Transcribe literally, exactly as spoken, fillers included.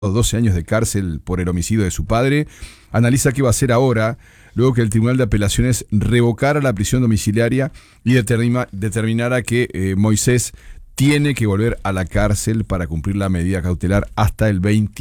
doce años de cárcel por el homicidio de su padre, analiza qué va a hacer ahora, luego que el Tribunal de Apelaciones revocara la prisión domiciliaria y determina, determinara que eh, Moisés tiene que volver a la cárcel para cumplir la medida cautelar hasta el veinte